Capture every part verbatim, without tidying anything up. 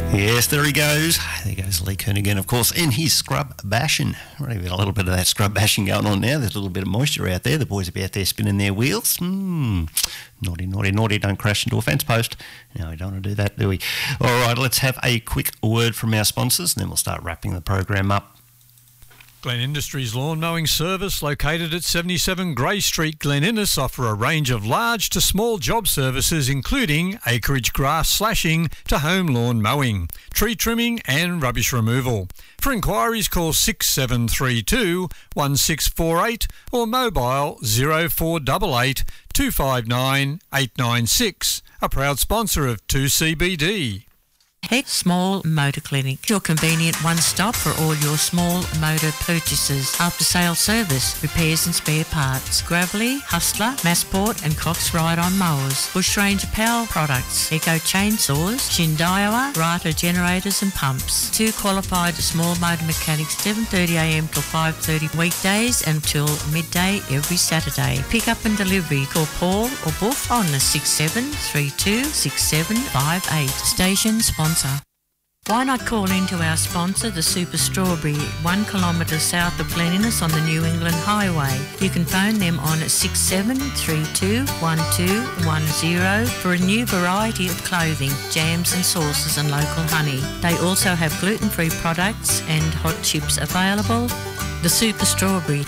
Yes, there he goes. There goes Lee Kernaghan, of course, in his scrub bashing. We've got a little bit of that scrub bashing going on now. There's a little bit of moisture out there. The boys will be out there spinning their wheels. Mm. Naughty, naughty, naughty. Don't crash into a fence post. No, we don't want to do that, do we? All right, let's have a quick word from our sponsors, and then we'll start wrapping the program up. Glen Industries Lawn Mowing Service, located at seventy-seven Grey Street, Glen Innes, offer a range of large to small job services including acreage grass slashing to home lawn mowing, tree trimming and rubbish removal. For inquiries, call six seven three two, one six four eight or mobile zero four eight eight, two five nine, eight nine six. A proud sponsor of two C B D. Heck Small Motor Clinic, your convenient one-stop for all your small motor purchases. After-sale service, repairs and spare parts. Gravelly, Hustler, Massport and Cox Ride-On mowers. Bushranger Power products. Eco chainsaws. Shindaiwa, Rata generators and pumps. Two qualified small motor mechanics, seven thirty a m till five thirty weekdays until midday every Saturday. Pick up and delivery. Call Paul or Buff on the six seven three two, six seven five eight. Station sponsor. Why not call in to our sponsor, the Super Strawberry, one kilometre south of Glen Innes on the New England Highway. You can phone them on six seven three two, one two one zero for a new variety of clothing, jams and sauces and local honey. They also have gluten-free products and hot chips available. The Super Strawberry.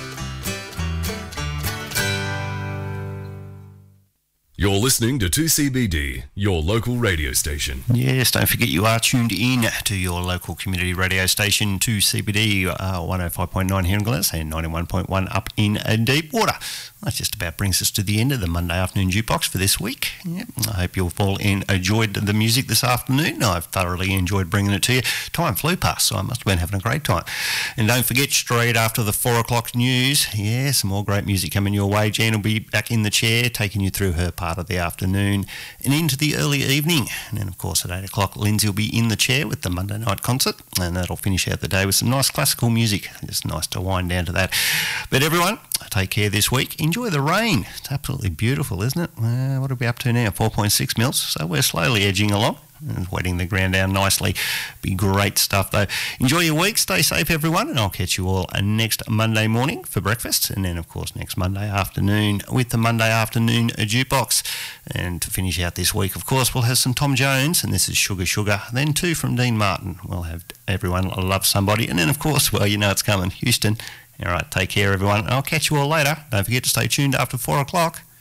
You're listening to two C B D, your local radio station. Yes, don't forget you are tuned in to your local community radio station, two C B D, uh, one oh five point nine here in Glen Innes and ninety-one point one up in uh, Deepwater. That just about brings us to the end of the Monday afternoon jukebox for this week. Yep. I hope you've all enjoyed the music this afternoon. I've thoroughly enjoyed bringing it to you. Time flew past, so I must have been having a great time. And don't forget, straight after the four o'clock news, yeah, some more great music coming your way. Jan will be back in the chair, taking you through her part of the afternoon and into the early evening. And then, of course, at eight o'clock, Lindsay will be in the chair with the Monday night concert, and that'll finish out the day with some nice classical music. It's nice to wind down to that. But everyone, take care this week. Enjoy the rain. It's absolutely beautiful, isn't it? Uh, what are we up to now? four point six mils. So we're slowly edging along and wetting the ground down nicely. Be great stuff, though. Enjoy your week. Stay safe, everyone, and I'll catch you all next Monday morning for breakfast, and then, of course, next Monday afternoon with the Monday afternoon jukebox. And to finish out this week, of course, we'll have some Tom Jones, and this is Sugar Sugar. Then two from Dean Martin. We'll have Everyone Love Somebody, and then, of course, well, you know it's coming, Houston. All right, take care, everyone. I'll catch you all later. Don't forget to stay tuned after four o'clock.